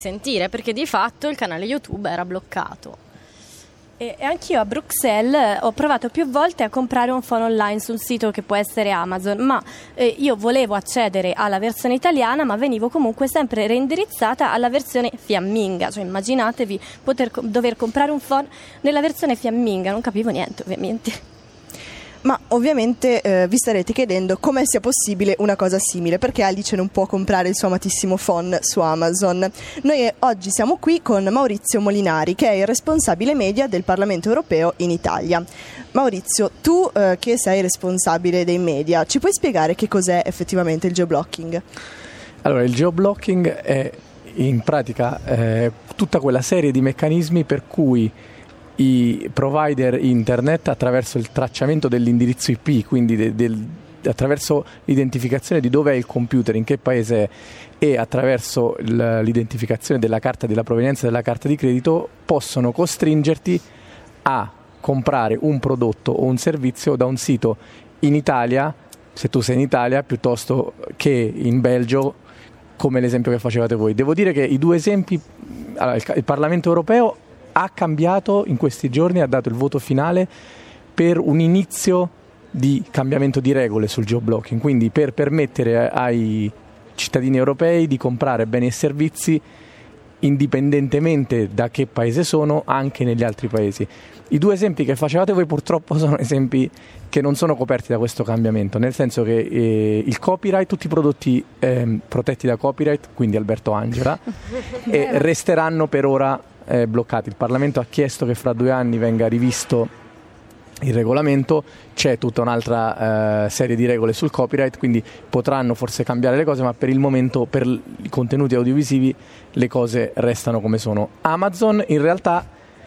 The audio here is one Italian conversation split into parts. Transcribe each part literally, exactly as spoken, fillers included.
sentire, perché di fatto il canale YouTube era bloccato. E anch'io a Bruxelles ho provato più volte a comprare un phone online su un sito che può essere Amazon, ma eh, io volevo accedere alla versione italiana, ma venivo comunque sempre reindirizzata alla versione fiamminga. Cioè immaginatevi poter dover comprare un phone nella versione fiamminga, non capivo niente ovviamente. Ma ovviamente eh, vi starete chiedendo come sia possibile una cosa simile, perché Alice non può comprare il suo amatissimo phone su Amazon. Noi oggi siamo qui con Maurizio Molinari, che è il responsabile media del Parlamento Europeo in Italia. Maurizio, tu eh, che sei responsabile dei media, ci puoi spiegare che cos'è effettivamente il geoblocking? Allora, il geoblocking è in pratica eh, tutta quella serie di meccanismi per cui i provider internet, attraverso il tracciamento dell'indirizzo I P, quindi de, del, attraverso l'identificazione di dove è il computer, in che paese è, e attraverso l'identificazione della carta, della provenienza della carta di credito, possono costringerti a comprare un prodotto o un servizio da un sito in Italia, se tu sei in Italia, piuttosto che in Belgio, come l'esempio che facevate voi. Devo dire che i due esempi, allora, il, il Parlamento Europeo ha cambiato in questi giorni, ha dato il voto finale per un inizio di cambiamento di regole sul geoblocking, quindi per permettere ai cittadini europei di comprare beni e servizi indipendentemente da che paese sono, anche negli altri paesi. I due esempi che facevate voi purtroppo sono esempi che non sono coperti da questo cambiamento, nel senso che eh, il copyright, tutti i prodotti eh, protetti da copyright, quindi Alberto Angela, eh, resteranno per ora eh, bloccati. Il Parlamento ha chiesto che fra due anni venga rivisto il regolamento, c'è tutta un'altra eh, serie di regole sul copyright, quindi potranno forse cambiare le cose, ma per il momento per i contenuti audiovisivi le cose restano come sono. Amazon in realtà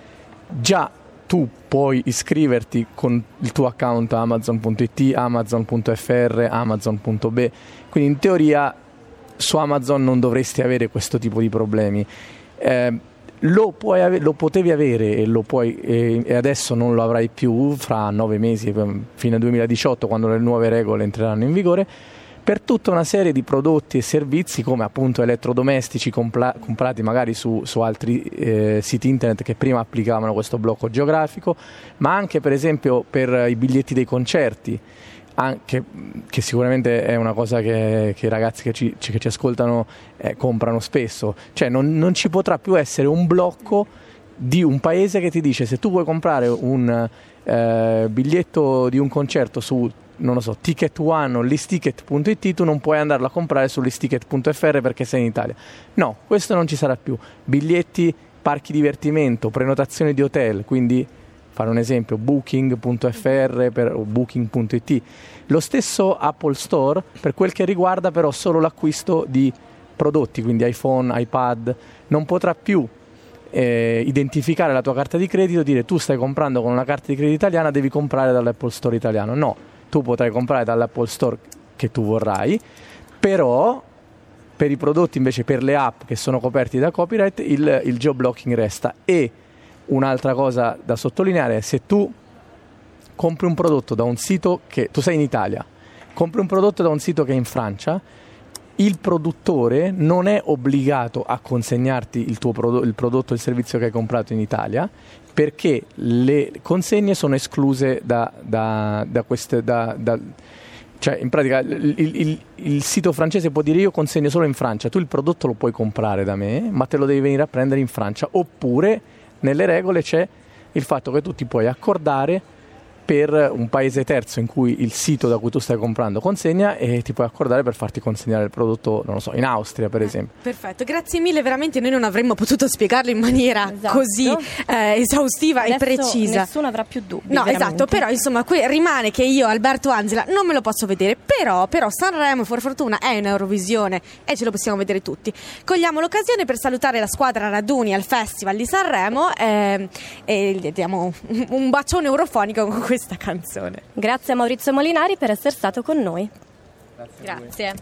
già tu puoi iscriverti con il tuo account amazon punto it, amazon punto fr, amazon punto be, quindi in teoria su Amazon non dovresti avere questo tipo di problemi. Eh, Lo, puoi ave- lo potevi avere e, lo puoi, e, e adesso non lo avrai più fra nove mesi, fino al duemiladiciotto, quando le nuove regole entreranno in vigore, per tutta una serie di prodotti e servizi come appunto elettrodomestici compla- comprati magari su, su altri eh, siti internet che prima applicavano questo blocco geografico, ma anche per esempio per i biglietti dei concerti. Anche, che sicuramente è una cosa che, che i ragazzi che ci, che ci ascoltano eh, comprano spesso, cioè non, non ci potrà più essere un blocco di un paese che ti dice: se tu vuoi comprare un eh, biglietto di un concerto su, non lo so, Ticket One o listticket punto it, tu non puoi andarlo a comprare su listticket punto fr perché sei in Italia. No, questo non ci sarà più. Biglietti, parchi divertimento, prenotazioni di hotel, quindi fare un esempio, booking punto fr per, o booking punto it. Lo stesso Apple Store per quel che riguarda però solo l'acquisto di prodotti, quindi iPhone, iPad, non potrà più eh, identificare la tua carta di credito e dire: tu stai comprando con una carta di credito italiana, devi comprare dall'Apple Store italiano. No, tu potrai comprare dall'Apple Store che tu vorrai, però per i prodotti invece, per le app che sono coperti da copyright, il, il geoblocking resta. E un'altra cosa da sottolineare è: se tu compri un prodotto da un sito che tu sei in Italia, compri un prodotto da un sito che è in Francia, il produttore non è obbligato a consegnarti il tuo prodotto, il prodotto o il servizio che hai comprato in Italia, perché le consegne sono escluse da, da, da queste da, da cioè in pratica il, il, il sito francese può dire: io consegno solo in Francia, tu il prodotto lo puoi comprare da me, ma te lo devi venire a prendere in Francia. Oppure nelle regole c'è il fatto che tu ti puoi accordare per un paese terzo in cui il sito da cui tu stai comprando consegna, e ti puoi accordare per farti consegnare il prodotto, non lo so, in Austria per esempio. Perfetto, grazie mille, veramente noi non avremmo potuto spiegarlo in maniera Esatto. così eh, esaustiva Adesso e precisa. Nessuno avrà più dubbi. No, veramente. esatto, però insomma qui rimane che io, Alberto Angela, non me lo posso vedere, però, però Sanremo, per fortuna, è in Eurovisione e ce lo possiamo vedere tutti. Cogliamo l'occasione per salutare la squadra Raduni al Festival di Sanremo eh, e gli diamo un, un bacione eurofonico con questa canzone. Grazie a Maurizio Molinari per essere stato con noi. Grazie.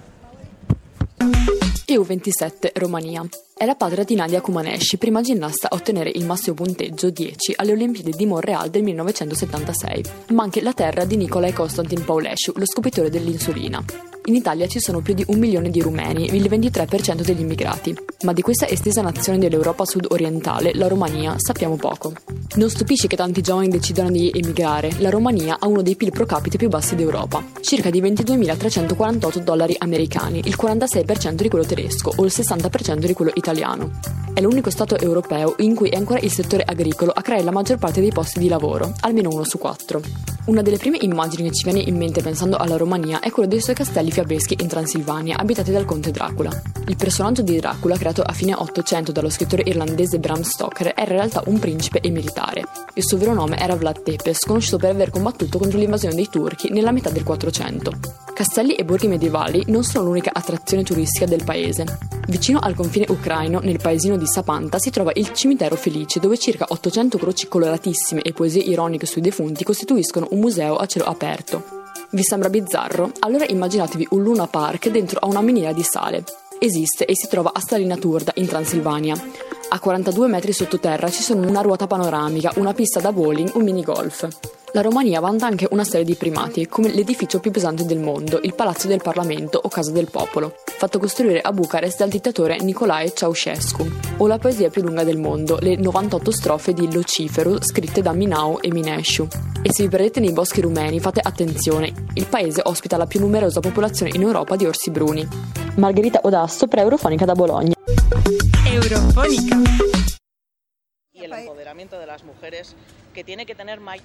E U ventisette Romania. È la patria di Nadia Comaneci, prima ginnasta a ottenere il massimo punteggio dieci alle Olimpiadi di Montréal del millenovecentosettantasei, ma anche la terra di Nicolae Constantin Paulescu, lo scopritore dell'insulina. In Italia ci sono più di un milione di rumeni, il ventitré per cento degli immigrati. Ma di questa estesa nazione dell'Europa sud-orientale, la Romania, sappiamo poco. Non stupisce che tanti giovani decidano di emigrare. La Romania ha uno dei P I L pro capite più bassi d'Europa, circa di ventiduemilatrecentoquarantotto dollari americani, il quarantasei per cento di quello tedesco o il sessanta per cento di quello italiano. È l'unico stato europeo in cui è ancora il settore agricolo a creare la maggior parte dei posti di lavoro, almeno uno su quattro. Una delle prime immagini che ci viene in mente pensando alla Romania è quello dei suoi castelli fiabeschi in Transilvania, abitati dal conte Dracula. Il personaggio di Dracula, creato a fine Ottocento dallo scrittore irlandese Bram Stoker, era in realtà un principe e militare. Il suo vero nome era Vlad Tepes, conosciuto per aver combattuto contro l'invasione dei turchi nella metà del Quattrocento. Castelli e borghi medievali non sono l'unica attrazione turistica del paese. Vicino al confine ucraino, nel paesino di Sapanta, si trova il cimitero Felice, dove circa ottocento croci coloratissime e poesie ironiche sui defunti costituiscono un museo a cielo aperto. Vi sembra bizzarro? Allora immaginatevi un Luna Park dentro a una miniera di sale. Esiste e si trova a Stalina Turda, in Transilvania. A quarantadue metri sottoterra ci sono una ruota panoramica, una pista da bowling, un minigolf. La Romania vanta anche una serie di primati, come l'edificio più pesante del mondo, il Palazzo del Parlamento o Casa del Popolo, fatto costruire a Bucarest dal dittatore Nicolae Ceausescu, o la poesia più lunga del mondo, le novantotto strofe di Locifero scritte da Minau e Minesciu. E se vi perdete nei boschi rumeni, fate attenzione, il paese ospita la più numerosa popolazione in Europa di orsi bruni. Margherita Odasso per Eurofonica da Bologna. Eurofonica. Y el empoderamiento de las mujeres que tiene que tener mai...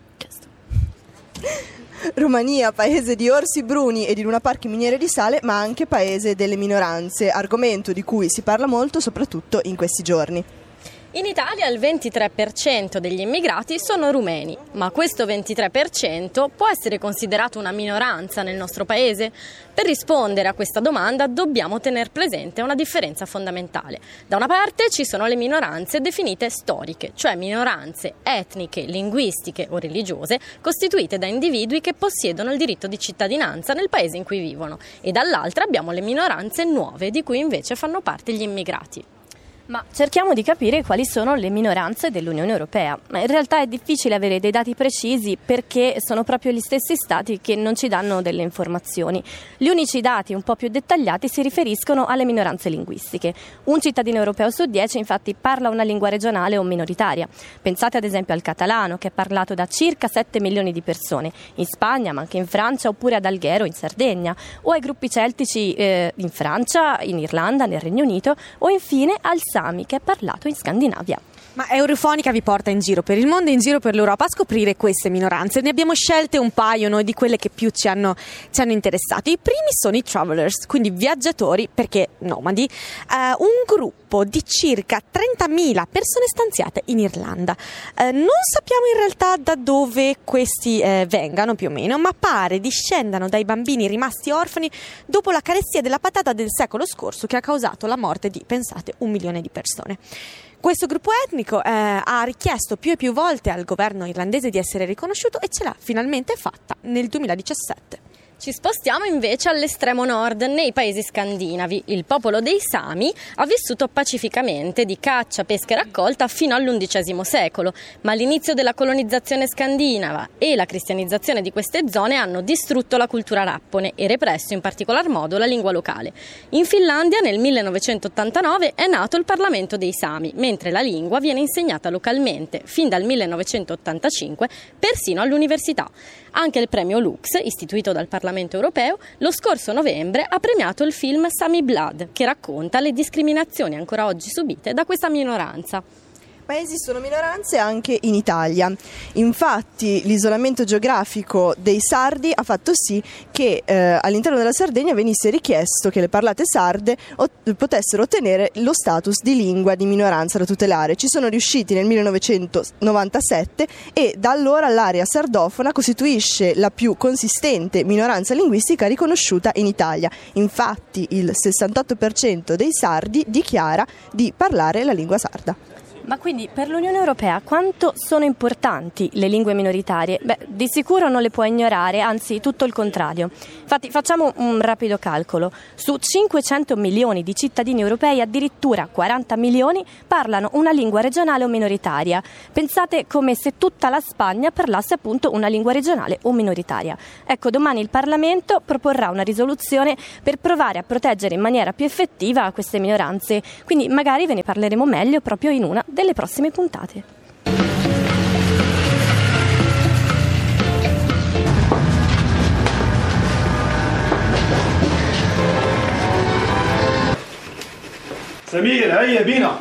Romania, paese di orsi bruni e di Luna Park in miniere di sale, ma anche paese delle minoranze, argomento di cui si parla molto soprattutto in questi giorni. In Italia il ventitré per cento degli immigrati sono rumeni, ma questo ventitré per cento può essere considerato una minoranza nel nostro paese? Per rispondere a questa domanda dobbiamo tener presente una differenza fondamentale. Da una parte ci sono le minoranze definite storiche, cioè minoranze etniche, linguistiche o religiose costituite da individui che possiedono il diritto di cittadinanza nel paese in cui vivono, e dall'altra abbiamo le minoranze nuove di cui invece fanno parte gli immigrati. Ma cerchiamo di capire quali sono le minoranze dell'Unione Europea. In realtà è difficile avere dei dati precisi perché sono proprio gli stessi stati che non ci danno delle informazioni. Gli unici dati un po' più dettagliati si riferiscono alle minoranze linguistiche. Un cittadino europeo su dieci infatti parla una lingua regionale o minoritaria. Pensate ad esempio al catalano, che è parlato da circa sette milioni di persone, in Spagna ma anche in Francia, oppure ad Alghero in Sardegna, o ai gruppi celtici eh, in Francia, in Irlanda, nel Regno Unito, o infine al Sami, che è parlato in Scandinavia. Ma Eurofonica vi porta in giro per il mondo e in giro per l'Europa a scoprire queste minoranze. Ne abbiamo scelte un paio noi di quelle che più ci hanno, ci hanno interessato. I primi sono i travelers, quindi viaggiatori, perché nomadi, uh, un gruppo di circa trentamila persone stanziate in Irlanda. Uh, non sappiamo in realtà da dove questi uh, vengano più o meno, ma pare discendano dai bambini rimasti orfani dopo la carestia della patata del secolo scorso, che ha causato la morte di, pensate, un milione di persone. Questo gruppo etnico eh, ha richiesto più e più volte al governo irlandese di essere riconosciuto e ce l'ha finalmente fatta nel duemiladiciassette. Ci spostiamo invece all'estremo nord, nei paesi scandinavi. Il popolo dei Sami ha vissuto pacificamente di caccia, pesca e raccolta fino all'undicesimo secolo, ma l'inizio della colonizzazione scandinava e la cristianizzazione di queste zone hanno distrutto la cultura rappone e represso in particolar modo la lingua locale. In Finlandia nel millenovecentottantanove è nato il Parlamento dei Sami, mentre la lingua viene insegnata localmente fin dal millenovecentottantacinque persino all'università. Anche il premio Lux, istituito dal Parlamento europeo, lo scorso novembre ha premiato il film Sami Blood, che racconta le discriminazioni ancora oggi subite da questa minoranza. Ma esistono minoranze anche in Italia. Infatti l'isolamento geografico dei sardi ha fatto sì che eh, all'interno della Sardegna venisse richiesto che le parlate sarde ot- potessero ottenere lo status di lingua di minoranza da tutelare. Ci sono riusciti nel millenovecentonovantasette e da allora l'area sardofona costituisce la più consistente minoranza linguistica riconosciuta in Italia. Infatti il sessantotto per cento dei sardi dichiara di parlare la lingua sarda. Ma quindi per l'Unione Europea quanto sono importanti le lingue minoritarie? Beh, di sicuro non le può ignorare, anzi tutto il contrario. Infatti facciamo un rapido calcolo. Su cinquecento milioni di cittadini europei addirittura quaranta milioni parlano una lingua regionale o minoritaria. Pensate come se tutta la Spagna parlasse appunto una lingua regionale o minoritaria. Ecco, domani il Parlamento proporrà una risoluzione per provare a proteggere in maniera più effettiva queste minoranze. Quindi magari ve ne parleremo meglio proprio in una delle prossime puntate. سمير هيا بينا.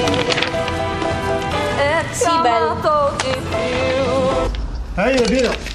Sì, bello. هيا بينا.